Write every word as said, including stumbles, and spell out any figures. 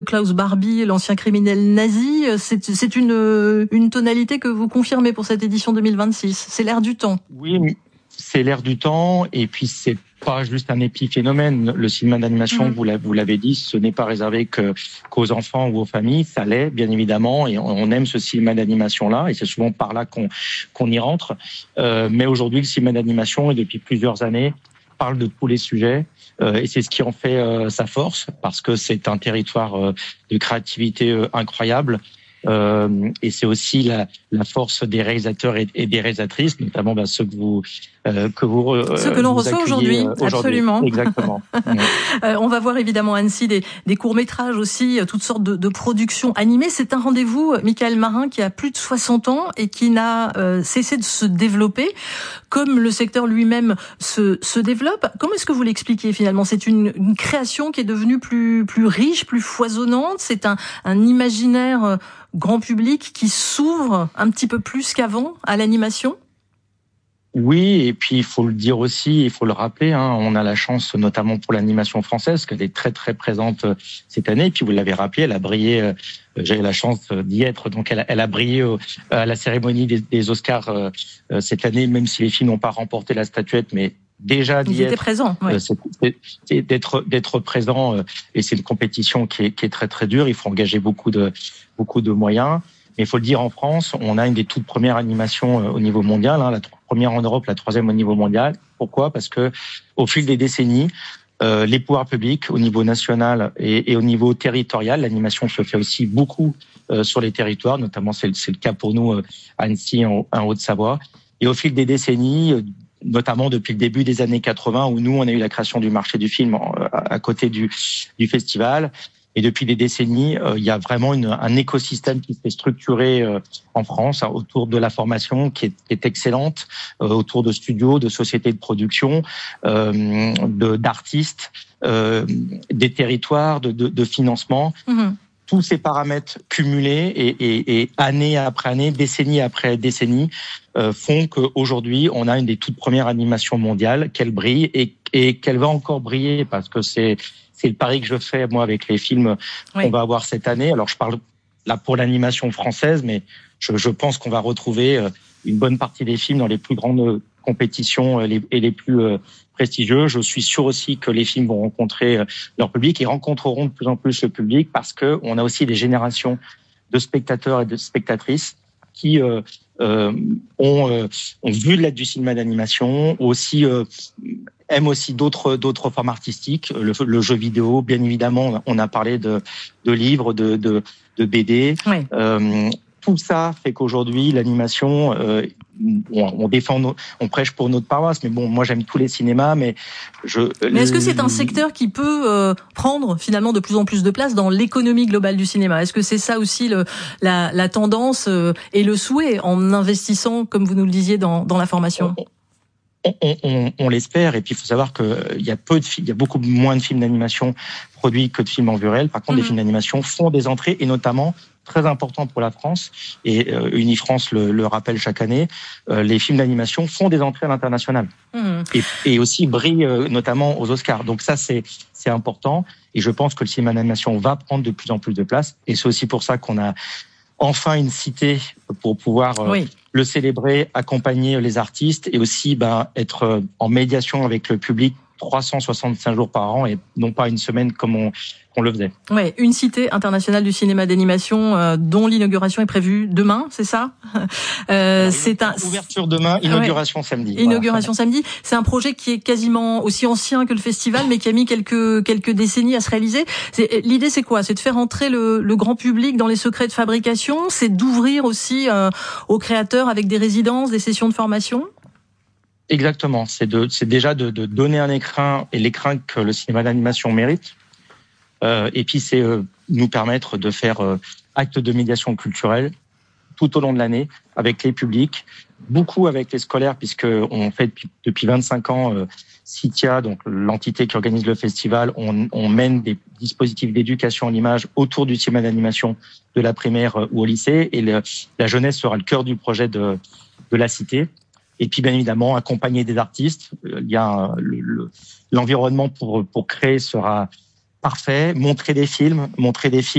Klaus Barbie, l'ancien criminel nazi, c'est, c'est une, une tonalité que vous confirmez pour cette édition deux mille vingt-six. C'est l'air du temps. Oui, c'est l'air du temps, et puis c'est pas juste un épiphénomène. Le cinéma d'animation, mmh. vous l'avez dit, ce n'est pas réservé que, qu'aux enfants ou aux familles. Ça l'est, bien évidemment, et on aime ce cinéma d'animation-là, et c'est souvent par là qu'on, qu'on y rentre. Euh, mais aujourd'hui, le cinéma d'animation, et depuis plusieurs années, parle de tous les sujets, euh, et c'est ce qui en fait euh, sa force, parce que c'est un territoire euh, de créativité euh, incroyable. Euh, et c'est aussi la, la force des réalisateurs et, et des réalisatrices, notamment bah, ceux que vous euh, que vous euh, ceux que l'on reçoit aujourd'hui, euh, aujourd'hui, absolument. Exactement. Ouais. euh, on va voir évidemment Annecy des, des courts métrages aussi, toutes sortes de, de productions animées. C'est un rendez-vous, Michael Marin, qui a plus de soixante ans et qui n'a euh, cessé de se développer, comme le secteur lui-même se, se développe. Comment est-ce que vous l'expliquez finalement? C'est une, une création qui est devenue plus plus riche, plus foisonnante. C'est un, un imaginaire grand public qui s'ouvre un petit peu plus qu'avant à l'animation? Oui, et puis il faut le dire aussi, il faut le rappeler, hein, on a la chance, notamment pour l'animation française, qu'elle est très très présente cette année. Et puis vous l'avez rappelé, elle a brillé, euh, j'ai eu la chance d'y être, donc elle a, elle a brillé euh, à la cérémonie des, des Oscars euh, cette année, même si les filles n'ont pas remporté la statuette, mais déjà d'y Ils étaient être, présents, oui. euh, c'est, c'est, c'est d'être d'être présent, euh, et c'est une compétition qui est, qui est très très dure. Il faut engager beaucoup de beaucoup de moyens. Mais il faut le dire, en France, on a une des toutes premières animations euh, au niveau mondial, hein, la première en Europe, la troisième au niveau mondial. Pourquoi? Parce que au fil des décennies, euh, les pouvoirs publics au niveau national et, et au niveau territorial, l'animation se fait aussi beaucoup euh, sur les territoires, notamment c'est, c'est le cas pour nous euh, à Annecy en, en Haute-Savoie. Et au fil des décennies, euh, notamment depuis le début des années quatre-vingts, où nous on a eu la création du marché du film euh, à, à côté du, du festival. Et depuis des décennies, euh, il y a vraiment une, un écosystème qui s'est structuré euh, en France, hein, autour de la formation qui est, qui est excellente, euh, autour de studios, de sociétés de production, euh, de, d'artistes, euh, des territoires, de, de, de financement. Mmh. Tous ces paramètres cumulés et, et, et année après année, décennie après décennie, euh, font qu'aujourd'hui, on a une des toutes premières animations mondiales, qu'elle brille et, et qu'elle va encore briller, parce que c'est c'est le pari que je fais, moi, avec les films oui. qu'on va avoir cette année. Alors, je parle là pour l'animation française, mais je, je pense qu'on va retrouver une bonne partie des films dans les plus grandes compétitions et les plus prestigieux. Je suis sûr aussi que les films vont rencontrer leur public et rencontreront de plus en plus le public, parce que on a aussi des générations de spectateurs et de spectatrices qui euh, euh, ont, euh, ont vu de l'aide du cinéma d'animation, aussi euh, aiment aussi d'autres d'autres formes artistiques, le, le jeu vidéo, bien évidemment. On a parlé de de livres, de de, de B D. Oui. Euh, tout ça fait qu'aujourd'hui l'animation, euh, on, on défend, nos, on prêche pour notre paroisse, mais bon, moi j'aime tous les cinémas, mais je. Mais est-ce que c'est un secteur qui peut euh, prendre finalement de plus en plus de place dans l'économie globale du cinéma? Est-ce que c'est ça aussi le, la, la tendance euh, et le souhait en investissant, comme vous nous le disiez, dans, dans la formation? On, on, on, on l'espère, et puis il faut savoir que il y a peu de films, il y a beaucoup moins de films d'animation produits que de films en vue réelle. Par contre, mmh. les films d'animation font des entrées, et notamment très important pour la France, et euh, Unifrance le, le rappelle chaque année, euh, les films d'animation font des entrées à l'international mmh. et, et aussi brillent euh, notamment aux Oscars. Donc ça, c'est c'est important, et je pense que le cinéma d'animation va prendre de plus en plus de place, et c'est aussi pour ça qu'on a enfin une cité pour pouvoir euh, oui. le célébrer, accompagner les artistes, et aussi ben, être euh, en médiation avec le public trois cent soixante-cinq jours par an, et non pas une semaine comme on, on le faisait. Ouais, une cité internationale du cinéma d'animation euh, dont l'inauguration est prévue demain, c'est ça? euh, Alors, c'est un ouverture demain, inauguration ouais. samedi. Inauguration voilà. samedi. C'est un projet qui est quasiment aussi ancien que le festival, mais qui a mis quelques quelques décennies à se réaliser. C'est, l'idée, c'est quoi? C'est de faire entrer le, le grand public dans les secrets de fabrication. C'est d'ouvrir aussi euh, aux créateurs avec des résidences, des sessions de formation. Exactement. C'est de, c'est déjà de, de donner un écrin, et l'écrin que le cinéma d'animation mérite. Euh, et puis c'est euh, nous permettre de faire euh, acte de médiation culturelle tout au long de l'année avec les publics, beaucoup avec les scolaires, puisque on fait depuis, depuis vingt-cinq ans euh, CITIA, donc l'entité qui organise le festival, on, on mène des dispositifs d'éducation à l'image autour du cinéma d'animation de la primaire euh, ou au lycée, et le, la jeunesse sera le cœur du projet de, de la cité. Et puis, bien évidemment, accompagner des artistes. Il y a le, le, l'environnement pour pour créer sera parfait. Montrer des films, montrer des films.